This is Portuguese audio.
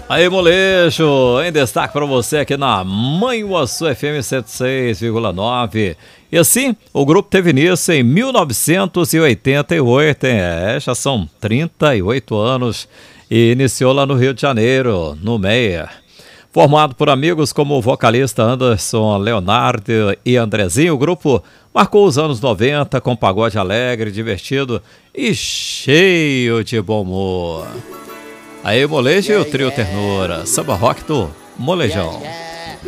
Aí, molejo, em destaque para você aqui na Manhuaçu FM 106,9. E assim, o grupo teve início em 1988, hein? Já são 38 anos, e iniciou lá no Rio de Janeiro, no Meia. Formado por amigos como o vocalista Anderson, Leonardo e Andrezinho, o grupo marcou os anos 90 com pagode alegre, divertido e cheio de bom humor. Aí, molejo e o trio Ternura, samba rock do Molejão.